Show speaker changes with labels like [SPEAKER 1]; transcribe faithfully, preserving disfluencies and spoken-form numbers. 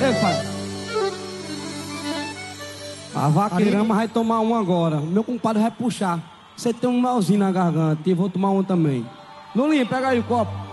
[SPEAKER 1] Ei, pai. A vaqueirama vai tomar um agora. Meu compadre vai puxar. Você tem um melzinho na garganta e vou tomar um também. Lulinha, pega aí o copo.